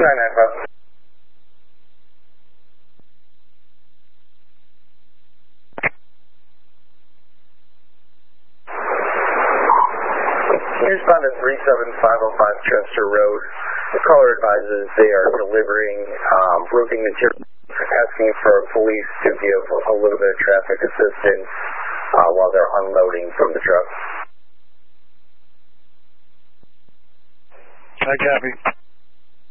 995. Respond to 37505 Chester Road. The caller advises they are delivering roofing material, asking for police to give a little bit of traffic assistance while they're unloading from the truck. I copy.